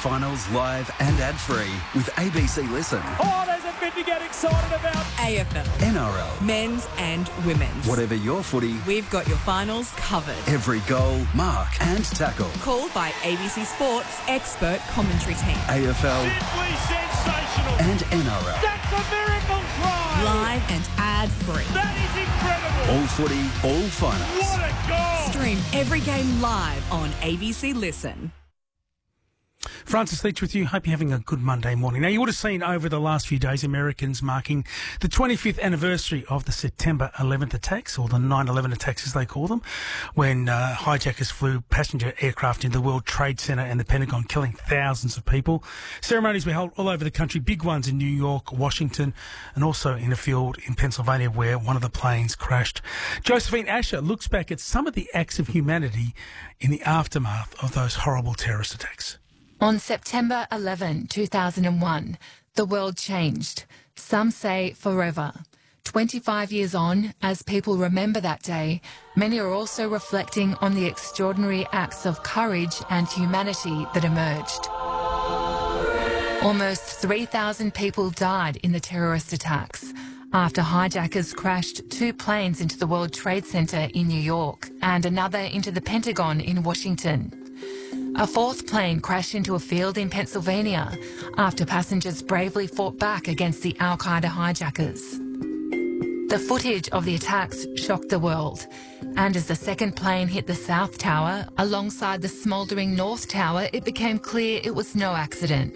finals live and ad-free with ABC Listen. Oh, there's a bit to get excited about. AFL. NRL. Men's and women's. Whatever your footy, We've got your finals covered. every goal, mark and tackle. Called by ABC Sports expert commentary team. AFL Simply sensational. and NRL. That's a miracle try. Live and ad-free. That is incredible. All footy, all finals. What a goal. Stream every game live on ABC Listen. Francis Leach with you. Hope you're having a good Monday morning. Now, you would have seen over the last few days Americans marking the 25th anniversary of the September 11th attacks, or the 9/11 attacks as they call them, when hijackers flew passenger aircraft into the World Trade Center and the Pentagon, killing thousands of people. Ceremonies were held all over the country, big ones in New York, Washington, and also in a field in Pennsylvania where one of the planes crashed. Josephine Asher looks back at some of the acts of humanity in the aftermath of those horrible terrorist attacks. On September 11, 2001, the world changed. Some say forever. 25 years on, as people remember that day, many are also reflecting on the extraordinary acts of courage and humanity that emerged. Almost 3,000 people died in the terrorist attacks after hijackers crashed 2 planes into the World Trade Center in New York and another into the Pentagon in Washington. A 4th plane crashed into a field in Pennsylvania after passengers bravely fought back against the Al-Qaeda hijackers. The footage of the attacks shocked the world, and as the 2nd plane hit the South Tower alongside the smouldering North Tower, it became clear it was no accident.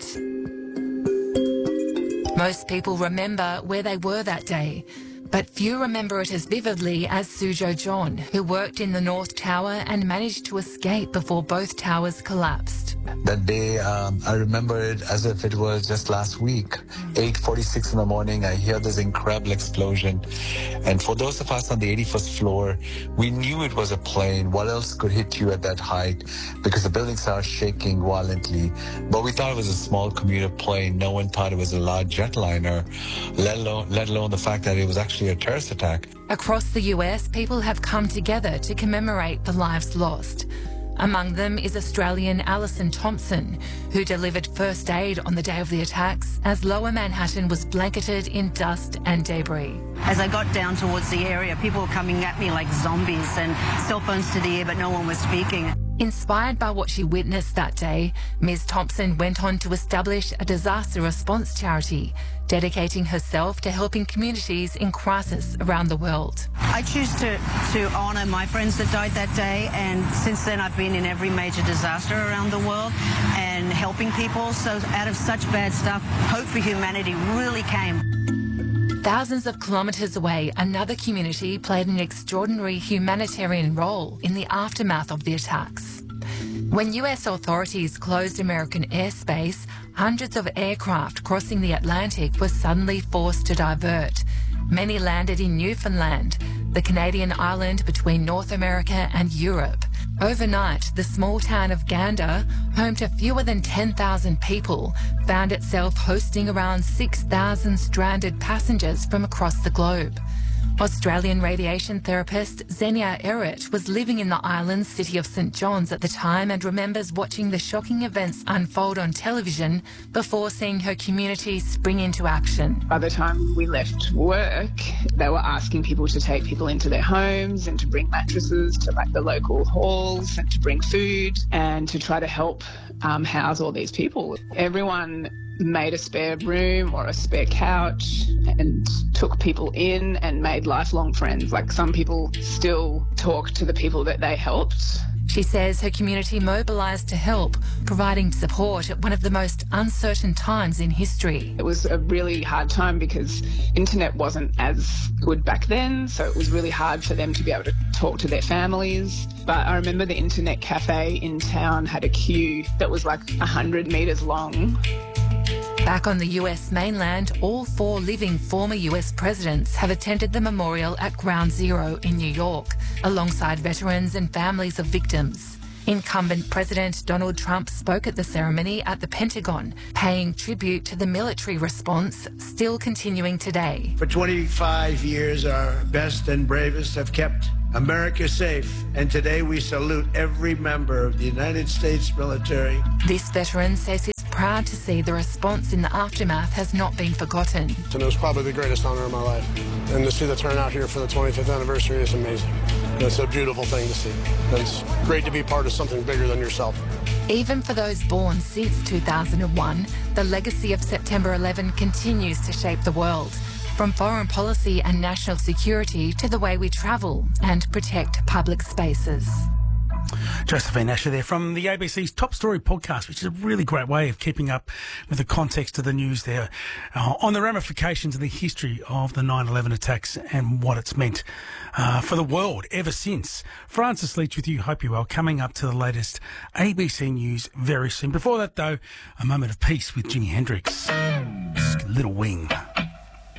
Most people remember where they were that day, but few remember it as vividly as Suzhou John, who worked in the North Tower and managed to escape before both towers collapsed. That day, I remember it as if it was just last week. 8:46 in the morning, I hear this incredible explosion. And for those of us on the 81st floor, we knew it was a plane. What else could hit you at that height? Because the building started shaking violently. But we thought it was a small commuter plane. No one thought it was a large jetliner, let alone the fact that it was actually a terrorist attack. Across the US, people have come together to commemorate the lives lost. Among them is Australian Alison Thompson, who delivered first aid on the day of the attacks as Lower Manhattan was blanketed in dust and debris. As I got down towards the area, people were coming at me like zombies and cell phones to the air, but no one was speaking. Inspired by what she witnessed that day, Ms. Thompson went on to establish a disaster response charity, dedicating herself to helping communities in crisis around the world. I choose to honour my friends that died that day, and since then I've been in every major disaster around the world and helping people. So out of such bad stuff, hope for humanity really came. Thousands of kilometres away, another community played an extraordinary humanitarian role in the aftermath of the attacks. When US authorities closed American airspace, hundreds of aircraft crossing the Atlantic were suddenly forced to divert. Many landed in Newfoundland, the Canadian island between North America and Europe. Overnight, the small town of Gander, home to fewer than 10,000 people, found itself hosting around 6,000 stranded passengers from across the globe. Australian radiation therapist Xenia Errett was living in the island's city of St John's at the time and remembers watching the shocking events unfold on television before seeing her community spring into action. By the time we left work, they were asking people to take people into their homes and to bring mattresses to like the local halls and to bring food and to try to help house all these people. Everyone made a spare room or a spare couch and took people in and made lifelong friends. Like, some people still talk to the people that they helped. She says her community mobilised to help, providing support at one of the most uncertain times in history. It was a really hard time because internet wasn't as good back then, so it was really hard for them to be able to talk to their families. But I remember the internet cafe in town had a queue that was like 100 metres long. Back on the US mainland, all 4 living former US presidents have attended the memorial at Ground Zero in New York, alongside veterans and families of victims. Incumbent President Donald Trump spoke at the ceremony at the Pentagon, paying tribute to the military response still continuing today. For 25 years, our best and bravest have kept America safe, and today we salute every member of the United States military. This veteran says his proud to see the response in the aftermath has not been forgotten. And it was probably the greatest honor of my life. And to see the turnout here for the 25th anniversary is amazing. It's a beautiful thing to see. And it's great to be part of something bigger than yourself. Even for those born since 2001, the legacy of September 11 continues to shape the world, from foreign policy and national security to the way we travel and protect public spaces. Josephine Asher there from the ABC's Top Story podcast, which is a really great way of keeping up with the context of the news there on the ramifications and the history of the 9/11 attacks and what it's meant for the world ever since. Francis Leach with you. Hope you're well. Coming up to the latest ABC News very soon. Before that, though, a moment of peace with Jimi Hendrix. Little Wing.